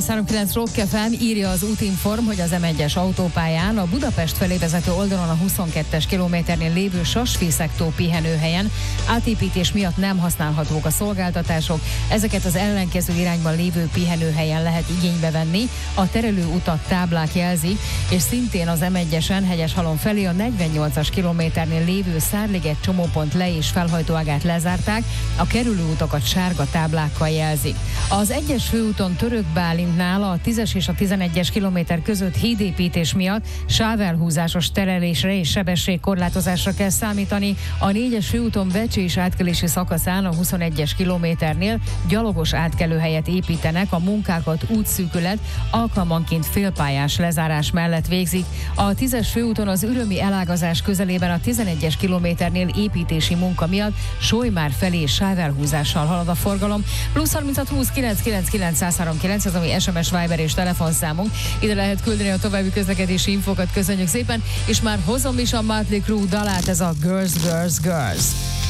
103.9 Rock FM, írja az Útinform, hogy az M1-es autópályán a Budapest felé vezető oldalon a 22-es kilométernél lévő Sasfészektó pihenőhelyen átépítés miatt nem használhatók a szolgáltatások. Ezeket az ellenkező irányban lévő pihenőhelyen lehet igénybe venni. A terelő utat táblák jelzik, és szintén az M1-esen Hegyeshalom felé a 48-as kilométernél lévő Szárliget csomópont le- és felhajtóágát lezárták, a kerülőutakat sárga táblákkal jelzik. Az 1-es főúton Török-Bálintnál a 10-es és a 11-es kilométer között hídépítés miatt sávelhúzásos terelésre és sebességkorlátozásra kell számítani. A 4-es főúton Vecsés átkelési szakaszán a 21-es kilométernél gyalogos átkelőhelyet építenek, a munkákat útszűkület alkalmanként félpályás lezárás mellett végzik. A 10-es főúton az ürömi elágazás közelében a 11-es kilométernél építési munka miatt Solymár felé sávelhúzással halad a forgalom. Plusz 36 20 999 139, ez ami SMS, Viber és telefonszámunk. Ide lehet küldeni a további közlekedési infokat, köszönjük szépen, és már hozom is a Mötley Crüe dalát, ez a Girls, Girls, Girls.